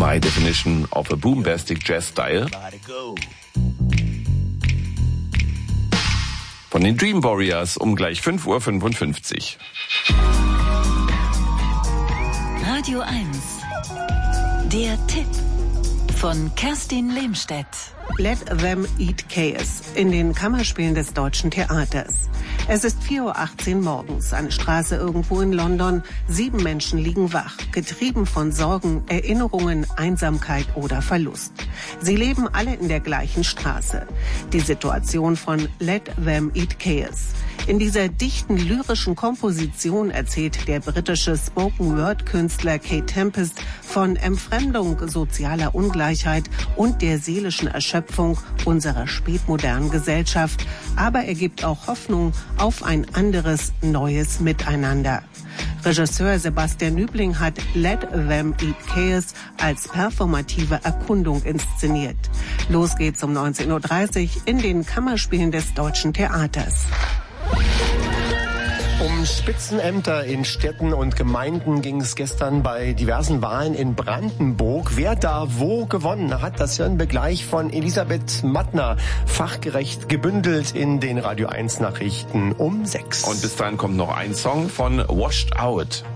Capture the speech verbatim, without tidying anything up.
My Definition of a Boombastic Jazz Style. Von den Dream Warriors um gleich fünf Uhr fünfundfünfzig. Radio eins. Der Tipp von Kerstin Lehmstedt. Let Them Eat Chaos in den Kammerspielen des Deutschen Theaters. Es ist vier Uhr achtzehn morgens, eine Straße irgendwo in London. Sieben Menschen liegen wach, getrieben von Sorgen, Erinnerungen, Einsamkeit oder Verlust. Sie leben alle in der gleichen Straße. Die Situation von Let Them Eat Chaos. In dieser dichten lyrischen Komposition erzählt der britische Spoken-Word-Künstler Kate Tempest von Entfremdung, sozialer Ungleichheit und der seelischen Erschöpfung unserer spätmodernen Gesellschaft. Aber er gibt auch Hoffnung auf ein anderes, neues Miteinander. Regisseur Sebastian Nübling hat Let Them Eat Chaos als performative Erkundung inszeniert. Los geht's um neunzehn Uhr dreißig in den Kammerspielen des Deutschen Theaters. Um Spitzenämter in Städten und Gemeinden ging es gestern bei diversen Wahlen in Brandenburg. Wer da wo gewonnen hat, das hören wir gleich von Elisabeth Mattner, fachgerecht gebündelt in den Radio eins Nachrichten um sechs. Und bis dahin kommt noch ein Song von Washed Out.